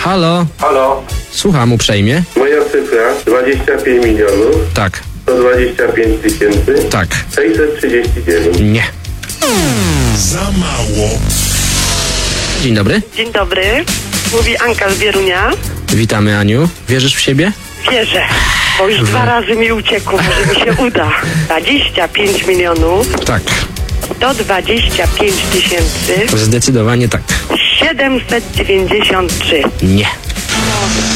Halo? Halo, Słucham uprzejmie. moja cyfra 25 milionów Tak, 125 tysięcy tak. 639. Nie. Za mało. Dzień dobry. Dzień dobry, mówi Anka z Bierunia. Witamy, Aniu. Wierzysz w siebie? Wierzę, bo już 2 razy mi uciekło, może mi się uda. 25 milionów Tak. to 25 tysięcy Zdecydowanie tak. 793. Nie.